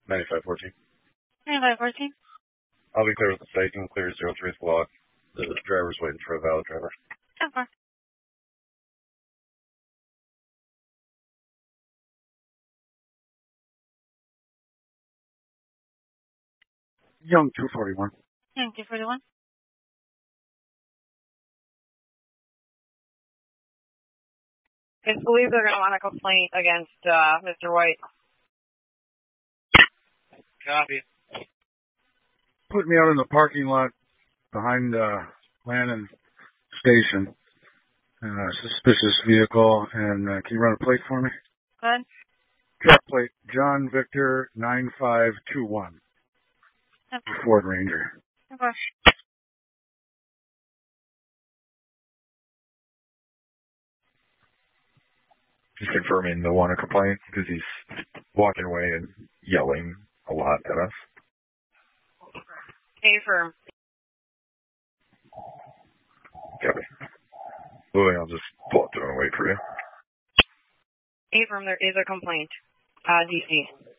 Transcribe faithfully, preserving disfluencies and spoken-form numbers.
ninety-five fourteen. ninety-five fourteen. I'll be clear with the state and clear zero three block. The driver's waiting for a valid driver. Okay. Young two forty-one. Young two forty-one. I believe they're going to want a complaint against uh, Mister White. Copy. Put me out in the parking lot behind uh, Lannon Station. Uh, suspicious vehicle, and uh, can you run a plate for me? Good. Truck plate, John Victor nine five two one. Okay. Ford Ranger. Okay. Just confirming the one a complaint because he's walking away and yelling a lot at us. Affirm. Copy. Louis, I'll just pull up to him and wait for you. Affirm, there is a complaint. Uh, D C.